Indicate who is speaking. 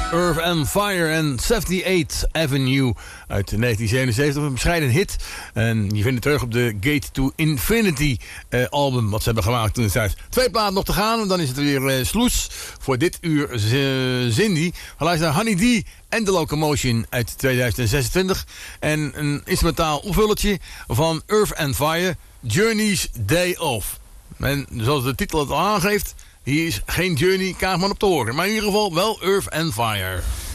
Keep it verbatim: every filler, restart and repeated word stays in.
Speaker 1: Earth and Fire en zeventy-eighth Avenue uit negentien zevenenzeventig. Een bescheiden hit. En je vindt het terug op de Gate to Infinity uh, album. Wat ze hebben gemaakt toen de tijd. Twee platen nog te gaan. En dan is het weer uh, sloes voor dit uur uh, Cindy. We luisteren naar Honey D en The Locomotion uit tweeduizend zesentwintig. En een instrumentaal opvulletje van Earth and Fire, Journey's Day Off. En zoals de titel het al aangeeft, hier is geen Journey, kaart maar op te horen. Maar in ieder geval wel Earth and Fire.